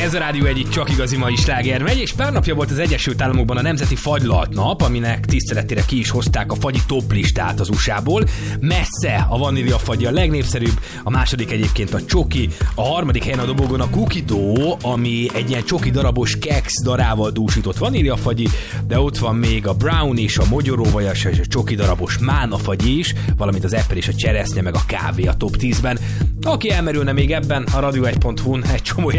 Ez a Rádió egyik csak igazi mai sláger megy, és pár napja volt az Egyesült Államokban a Nemzeti Fagylalt nap, aminek tiszteletére ki is hozták a fagyi toplistát az USA-ból. Messze a vaníliafagy a legnépszerűbb, a második egyébként a csoki, a harmadik helyen a dobogon a cookie dough, ami egy ilyen csoki darabos keksz darával dúsított vaníliafagyi, de ott van még a brownie és a mogyoróvajas és a csoki darabos mánafagyi is, valamint az apple és a cseresznye meg a kávé a top 10-ben. Aki elmerülne még ebben, a radio1.hu-n egy csomó